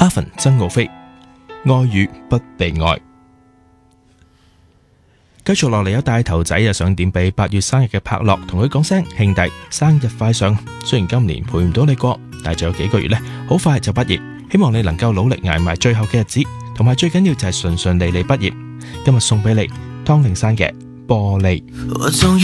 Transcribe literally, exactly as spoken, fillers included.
阿芬曾奧菲，愛與不被愛。繼續落嚟有大頭仔啊，想點俾八月生日嘅柏樂，同佢講聲兄弟生日快上。雖然今年陪唔到你過，但係仲有幾個月呢，好快就畢業，希望你能夠努力捱埋最後嘅日子，同埋最緊要就係順順利利畢業。今日送俾你湯令山嘅玻璃。 我總